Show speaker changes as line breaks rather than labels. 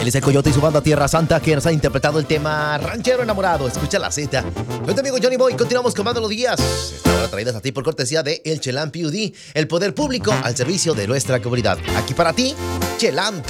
Él es el Coyote y su banda Tierra Santa, que nos ha interpretado el tema Ranchero Enamorado. Escucha la Z. Yo te amigo Johnny Boy, continuamos con Mando los Días. Esta hora traídas a ti por cortesía de El Chelán PUD, el poder público al servicio de nuestra comunidad. Aquí para ti, Chelán